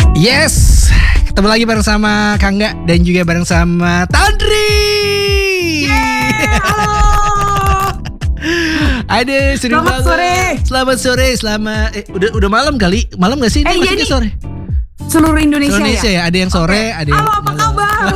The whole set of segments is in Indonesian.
Yes, ketemu lagi bareng sama Kangga dan juga bareng sama Tandri. Halo. Ada seru Selamat banget. sore. Selamat sore. Udah malam kali. Malam gak sih? Ini iya masih nih. sore. Seluruh Indonesia, Ya. Ada yang sore, ada yang Halo, apa malam. kabar?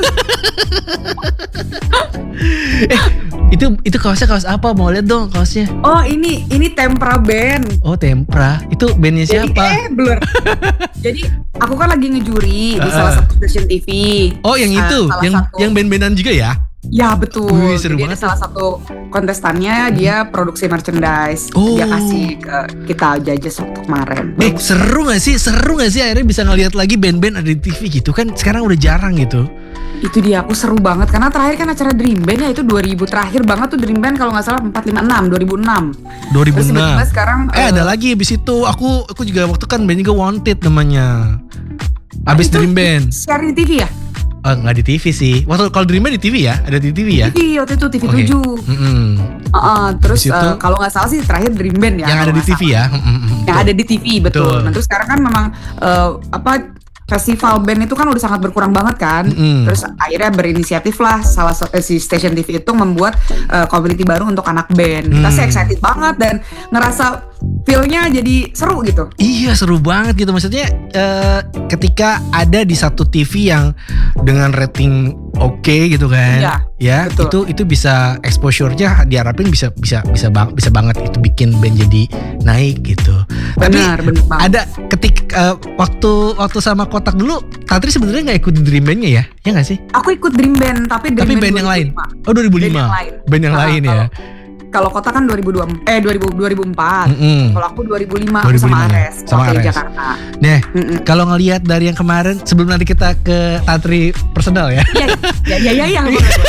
Itu kaosnya kaos apa? Mau lihat dong kaosnya. Oh, ini Tempra Band. Oh, Tempra. Itu bandnya siapa? Blur. Jadi aku kan lagi ngejuri di salah satu stasiun TV. Oh, yang itu, yang band-bandan juga ya? Ya betul. Wih, seru jadi banget. ada salah satu kontestannya dia produksi merchandise. Oh. Dia kasih ke kita Judges waktu kemarin. Seru gak sih akhirnya bisa ngeliat lagi band-band ada di TV gitu kan? Sekarang udah jarang gitu. Itu dia, aku seru banget karena terakhir kan acara Dream Band ya itu 2000, terakhir banget tuh Dream Band kalau nggak salah 456 2006. 2006. Terus tiba-tiba sekarang ada lagi abis itu aku juga waktu kan band juga Wanted namanya. Abis Dream Band. Siaran di TV ya? Nggak di TV sih. Waktu kalau Dream Band di TV ya, ada di TV ya. TV waktu itu TV Okay. 7. Terus kalau nggak salah sih terakhir Dream Band ya. Yang ada di TV ya. Yang ada di TV betul. Nah terus sekarang kan memang festival band itu kan udah sangat berkurang banget kan. Terus akhirnya berinisiatif lah si station TV itu membuat community baru untuk anak band. Kita sih excited banget dan ngerasa feel-nya jadi seru gitu. Iya seru banget gitu. Maksudnya ketika ada di satu TV yang dengan rating oke gitu kan. Ya betul. Itu bisa exposure-nya diharapin bisa banget itu bikin band jadi naik gitu. Benar banget. Ada waktu sama Kotak dulu, Tantri sebenarnya nggak ikut Dream Band-nya ya? Ya nggak sih? Aku ikut Dream Band tapi band yang lain. Oh 2005. Band yang lain ya. Kalau Kota kan 2004. Kalau aku 2005 aku sama Ares di Jakarta. Nah, kalau ngelihat dari yang kemarin sebelum nanti kita ke Tantri personal ya. Iya.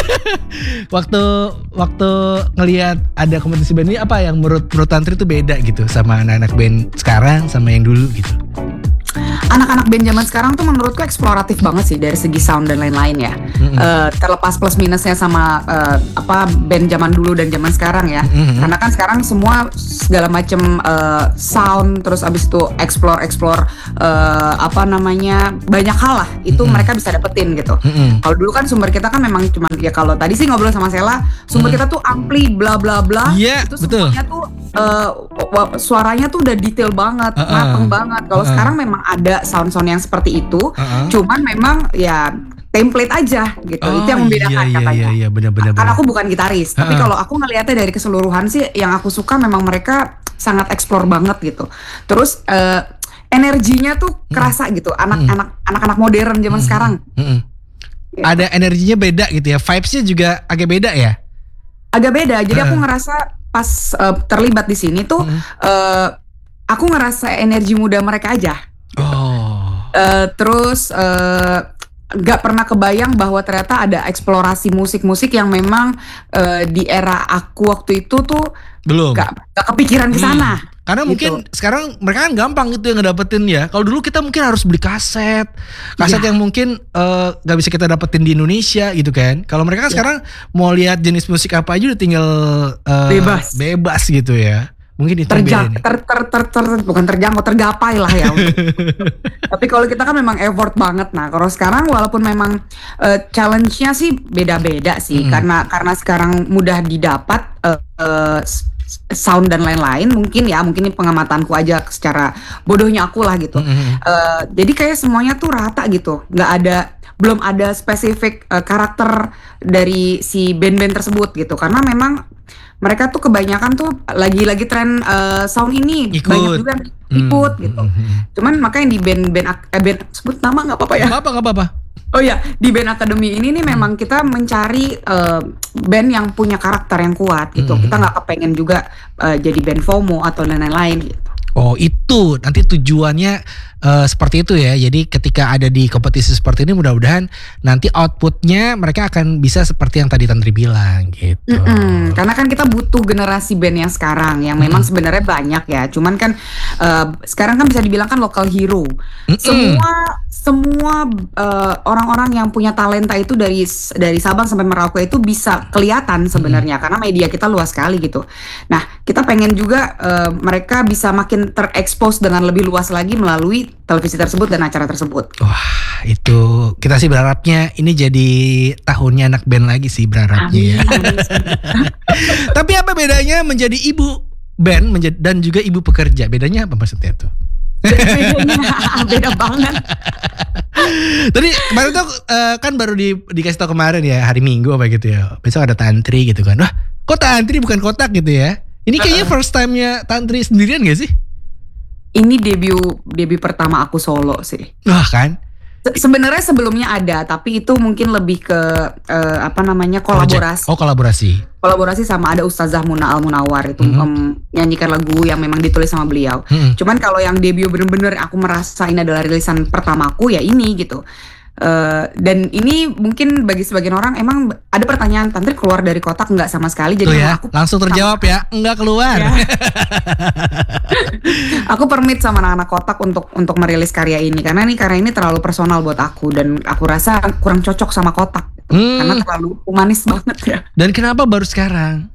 Waktu ngelihat ada kompetisi band ini apa yang menurut Tantri itu beda gitu sama anak-anak band sekarang sama yang dulu gitu? Anak-anak band zaman sekarang tuh menurutku eksploratif banget sih dari segi sound dan lain-lain ya. Terlepas plus minusnya sama band zaman dulu dan zaman sekarang ya. Karena kan sekarang semua segala macam sound terus abis itu explore banyak hal lah itu mereka bisa dapetin gitu. Kalau dulu kan sumber kita kan memang cuman ya kalau tadi sih ngobrol sama Sela sumber kita tuh ampli bla bla bla. Itu semuanya tuh suaranya tuh udah detail banget, mateng banget. Kalau sekarang memang ada sound-sound yang seperti itu, cuman memang ya template aja gitu. Itu yang membedakan katanya. Iya, benar. Karena aku bukan gitaris, tapi kalau aku ngelihatnya dari keseluruhan sih, yang aku suka memang mereka sangat explore banget gitu. Terus energinya tuh kerasa gitu, anak-anak modern zaman sekarang. Ya. Ada energinya beda gitu ya, vibes-nya juga agak beda ya. Agak beda. Jadi aku ngerasa pas terlibat di sini tuh, aku ngerasa energi muda mereka aja. Terus gak pernah kebayang bahwa ternyata ada eksplorasi musik-musik yang memang di era aku waktu itu tuh belum gak kepikiran ke sana. Karena gitu. Mungkin sekarang mereka kan gampang gitu yang ngedapetin ya. Kalau dulu kita mungkin harus beli kaset yang mungkin gak bisa kita dapetin di Indonesia gitu kan. Kalau mereka kan sekarang mau lihat jenis musik apa aja udah tinggal bebas gitu ya. Mungkin itu bukan terjangkau, tergapai lah ya. Tapi kalau kita kan memang effort banget. Nah kalau sekarang walaupun memang challenge-nya sih beda-beda sih. Karena sekarang mudah didapat sound dan lain-lain. Mungkin ini pengamatanku aja secara bodohnya aku lah gitu. Jadi kayak semuanya tuh rata gitu. Belum ada spesifik karakter dari si band-band tersebut gitu. Karena memang mereka tuh kebanyakan tuh lagi tren sound ini banyak juga yang ikut gitu. Cuman makanya di band sebut nama nggak apa-apa ya? Nggak apa-apa. Oh ya, di band akademi ini nih memang kita mencari band yang punya karakter yang kuat gitu. Kita nggak kepengen juga jadi band FOMO atau lain-lain gitu. Oh itu nanti tujuannya seperti itu ya. Jadi ketika ada di kompetisi seperti ini mudah-mudahan nanti outputnya mereka akan bisa seperti yang tadi Tantri bilang gitu. Karena kan kita butuh generasi band yang sekarang yang memang sebenarnya banyak ya. Cuman kan sekarang kan bisa dibilang kan local hero. semua orang-orang yang punya talenta itu dari Sabang sampai Merauke itu bisa kelihatan sebenarnya karena media kita luas sekali gitu. Nah, kita pengen juga mereka bisa makin terekspos dengan lebih luas lagi melalui televisi tersebut dan acara tersebut. Wah, itu kita sih berharapnya ini jadi tahunnya anak band lagi sih berharapnya ya. Tapi apa bedanya menjadi ibu band dan juga ibu pekerja? Bedanya apa maksudnya tuh? Beda banget. Tadi kemarin tuh kan baru dikasih tau kemarin ya, hari Minggu apa gitu ya. Besok ada tantri gitu kan. Wah, kok tantri bukan kotak gitu ya? Ini kayaknya first time-nya tantri sendirian gak sih? Ini debut pertama aku solo sih. Wah kan? Sebenarnya sebelumnya ada, tapi itu mungkin lebih ke kolaborasi. Oh, kolaborasi. Kolaborasi sama ada Ustazah Muna Al Munawar itu nyanyikan lagu yang memang ditulis sama beliau. Cuman kalau yang debut bener-bener aku merasa ini adalah rilisan pertamaku ya ini gitu. Dan ini mungkin bagi sebagian orang emang ada pertanyaan, tantri keluar dari kotak nggak sama sekali? Jadi ya, aku langsung terjawab ya, nggak keluar. Ya. Aku permit sama anak-anak kotak untuk merilis karya ini karena ini terlalu personal buat aku dan aku rasa kurang cocok sama kotak karena terlalu humanis banget ya. Dan kenapa baru sekarang?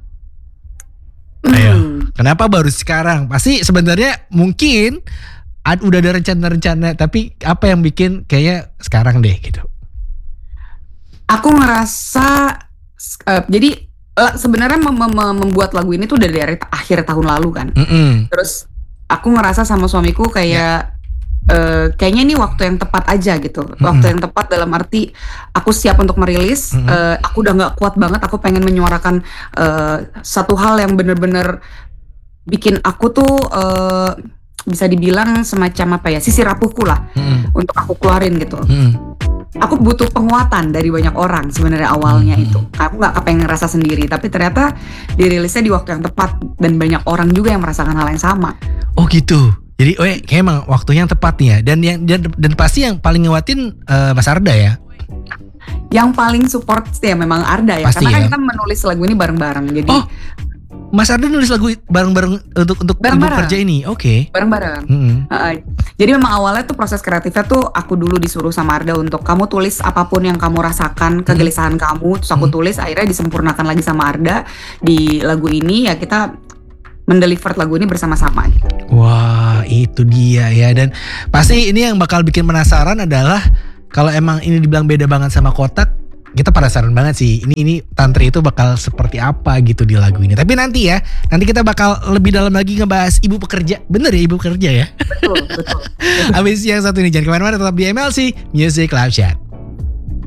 Ayo, kenapa baru sekarang? Pasti sebenarnya mungkin udah ada rencana-rencana, tapi apa yang bikin kayaknya sekarang deh gitu? Aku ngerasa jadi sebenarnya membuat lagu ini tuh dari akhir tahun lalu kan. Terus aku ngerasa sama suamiku kayak kayaknya ini waktu yang tepat aja gitu. Waktu yang tepat dalam arti aku siap untuk merilis. Aku udah nggak kuat banget. Aku pengen menyuarakan satu hal yang bener-bener bikin aku tuh bisa dibilang semacam apa ya, sisi rapuhku lah untuk aku keluarin gitu. Aku butuh penguatan dari banyak orang sebenarnya awalnya itu. Aku nggak kepengen ngerasa sendiri, tapi ternyata dirilisnya di waktu yang tepat dan banyak orang juga yang merasakan hal yang sama. Oh gitu. Jadi kayak emang waktunya yang tepat nih ya. Dan pasti yang paling nguatin Mas Arda ya. Yang paling support ya memang Arda ya. Pasti karena kan ya. kita menulis lagu ini bareng-bareng. Jadi Mas Arda nulis lagu bareng-bareng untuk ibu kerja ini, oke. Bareng-bareng. Jadi memang awalnya tuh proses kreatifnya tuh aku dulu disuruh sama Arda untuk kamu tulis apapun yang kamu rasakan, kegelisahan kamu, terus aku tulis, akhirnya disempurnakan lagi sama Arda di lagu ini ya kita mendeliver lagu ini bersama-sama gitu. Wah, itu dia ya, dan pasti ini yang bakal bikin penasaran adalah kalau emang ini dibilang beda banget sama kotak. Kita penasaran banget sih, ini tantri itu bakal seperti apa gitu di lagu ini. Tapi nanti kita bakal lebih dalam lagi ngebahas ibu pekerja. Bener ya, ibu pekerja ya? Betul. Abis yang satu ini jangan kemana-mana, tetap di MLC Music Live Chat.